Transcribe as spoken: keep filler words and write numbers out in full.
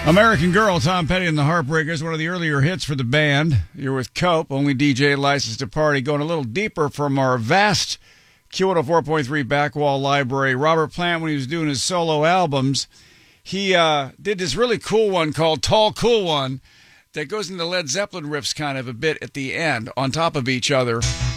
American Girl, Tom Petty and the Heartbreakers, one of the earlier hits for the band. You're with Cope, only D J licensed to party, going a little deeper from our vast Q one oh four point three Backwall library. Robert Plant, when he was doing his solo albums, he uh, did this really cool one called Tall Cool One that goes into Led Zeppelin riffs kind of a bit at the end on top of each other.